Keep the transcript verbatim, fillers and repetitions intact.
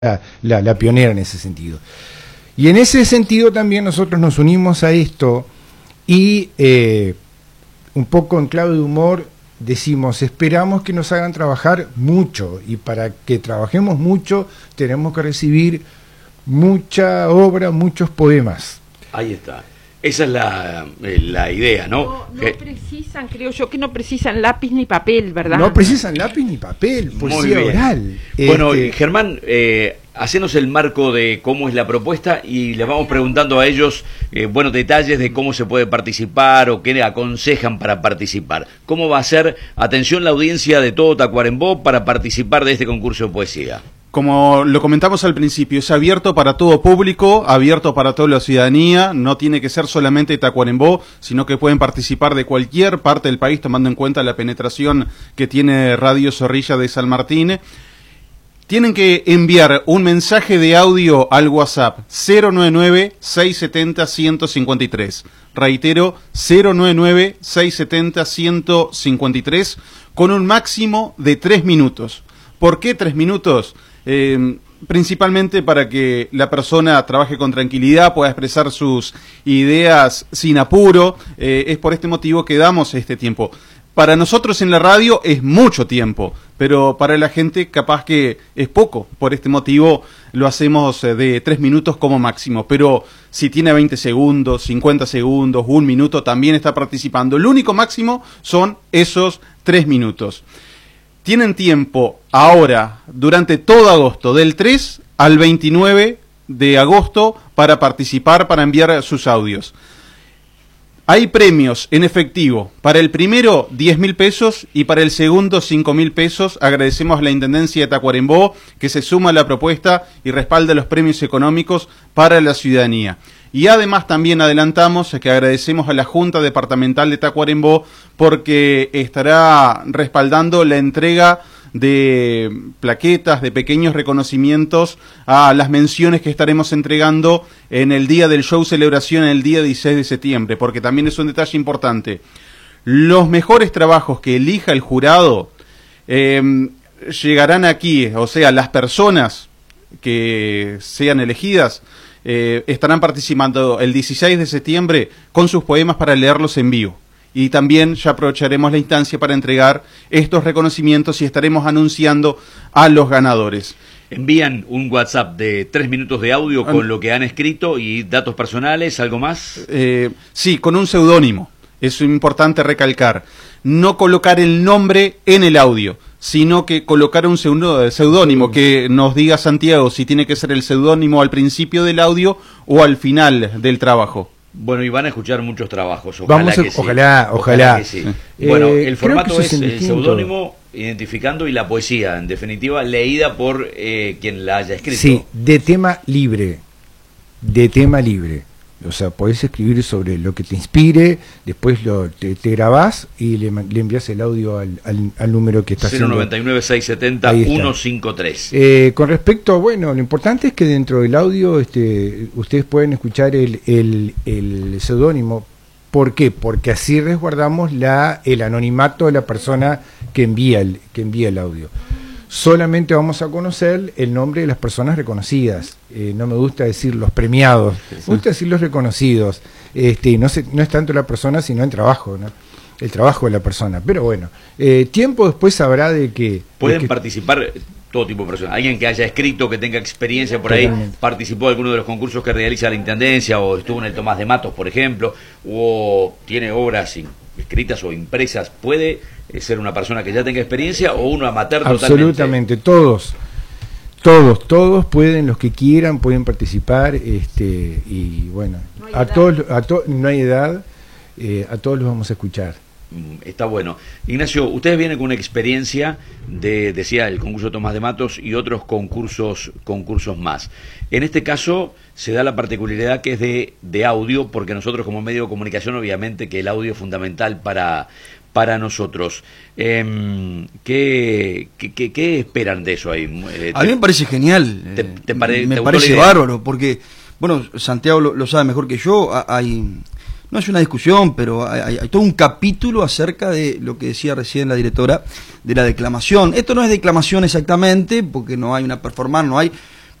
La, la, la pionera en ese sentido. Y en ese sentido también nosotros nos unimos a esto y eh, un poco en clave de humor decimos, esperamos que nos hagan trabajar mucho, y para que trabajemos mucho tenemos que recibir mucha obra, muchos poemas. Ahí está. Esa es la, la idea, ¿no? No, no que... precisan, creo yo, que no precisan lápiz ni papel, ¿verdad? No precisan lápiz ni papel, poesía oral. Bueno, este... Germán, eh, hacenos el marco de cómo es la propuesta y les vamos preguntando a ellos eh, buenos detalles de cómo se puede participar o qué aconsejan para participar. ¿Cómo va a ser, atención, la audiencia de todo Tacuarembó para participar de este concurso de poesía? Como lo comentamos al principio, es abierto para todo público, abierto para toda la ciudadanía, no tiene que ser solamente Tacuarembó, sino que pueden participar de cualquier parte del país, tomando en cuenta la penetración que tiene Radio Zorrilla de San Martín. Tienen que enviar un mensaje de audio al WhatsApp cero nueve nueve, seis siete cero, uno cinco tres. Reitero, cero nueve nueve, seis siete cero, uno cinco tres, con un máximo de tres minutos. ¿Por qué tres minutos? Eh, principalmente para que la persona trabaje con tranquilidad, pueda expresar sus ideas sin apuro. Eh, es por este motivo que damos este tiempo. Para nosotros en la radio es mucho tiempo, pero para la gente capaz que es poco. Por este motivo lo hacemos de tres minutos como máximo. Pero si tiene veinte segundos, cincuenta segundos, un minuto, también está participando. El único máximo son esos tres minutos. Tienen tiempo ahora, durante todo agosto, del tres al veintinueve de agosto, para participar, para enviar sus audios. Hay premios en efectivo. Para el primero, diez mil pesos, y para el segundo, cinco mil pesos. Agradecemos a la Intendencia de Tacuarembó, que se suma a la propuesta y respalda los premios económicos para la ciudadanía. Y además también adelantamos que agradecemos a la Junta Departamental de Tacuarembó porque estará respaldando la entrega de plaquetas, de pequeños reconocimientos a las menciones que estaremos entregando en el día del show celebración, el día dieciséis de septiembre, porque también es un detalle importante. Los mejores trabajos que elija el jurado eh, llegarán aquí, o sea, las personas que sean elegidas Eh, estarán participando el dieciséis de septiembre con sus poemas para leerlos en vivo. Y también ya aprovecharemos la instancia para entregar estos reconocimientos y estaremos anunciando a los ganadores. Envían un WhatsApp de tres minutos de audio con lo que han escrito y datos personales, ¿algo más? Eh, sí, con un seudónimo. Es importante recalcar. No colocar el nombre en el audio, sino que colocar un seudónimo, que nos diga Santiago si tiene que ser el seudónimo al principio del audio o al final del trabajo. Bueno, y van a escuchar muchos trabajos, ojalá Vamos a, que sí. Ojalá, ojalá. ojalá que sí. Eh, bueno, el formato es el distinto. seudónimo, identificando, y la poesía, en definitiva, leída por eh, quien la haya escrito. Sí, de tema libre, de tema libre. O sea, podés escribir sobre lo que te inspire, después lo, te, te grabás y le, le envías el audio al, al, al número que está cero haciendo. noventa y nueve, seiscientos setenta, ciento cincuenta y tres. Eh, con respecto, bueno, lo importante es que dentro del audio este, ustedes pueden escuchar el, el, el seudónimo. ¿Por qué? Porque así resguardamos la, el anonimato de la persona que envía el, que envía el audio. Solamente vamos a conocer el nombre de las personas reconocidas. Eh, no me gusta decir los premiados, me gusta decir los reconocidos. Este, no, se, no es tanto la persona, sino el trabajo, ¿no? El trabajo de la persona. Pero bueno, eh, tiempo después sabrá de que... Pueden de que... participar todo tipo de personas. Alguien que haya escrito, que tenga experiencia por ahí, Totalmente. Participó de alguno de los concursos que realiza la Intendencia, o estuvo en el Tomás de Matos, por ejemplo, o tiene obras escritas o impresas. Puede ser una persona que ya tenga experiencia o uno amateur totalmente. Absolutamente, todos, todos, todos pueden, los que quieran pueden participar, este y bueno, no a todos, a to, no hay edad, eh, a todos los vamos a escuchar. Está bueno. Ignacio, ustedes vienen con una experiencia de, decía, el concurso Tomás de Matos y otros concursos concursos más. En este caso se da la particularidad que es de, de audio, porque nosotros como medio de comunicación, obviamente que el audio es fundamental para, para nosotros. Eh, ¿qué, qué, ¿Qué esperan de eso ahí? Eh, A mí me parece genial. Te, te pare, me te parece bárbaro, porque, bueno, Santiago lo, lo sabe mejor que yo, hay... No es una discusión, pero hay, hay todo un capítulo acerca de lo que decía recién la directora, de la declamación. Esto no es declamación exactamente, porque no hay una performance, no hay,